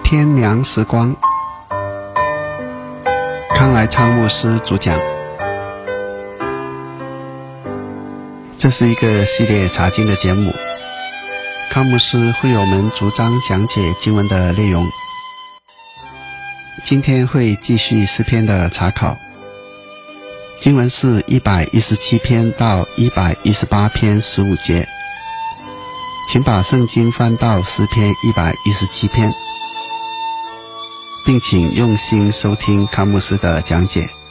天良时光，康来昌牧师主讲。这是一个系列查经的节目，康牧师会为我们逐章讲解经文的内容。今天会继续诗篇的查考，经文是117篇到118篇15节。请把圣经翻到诗篇117篇，并请用心收听康牧师的讲解。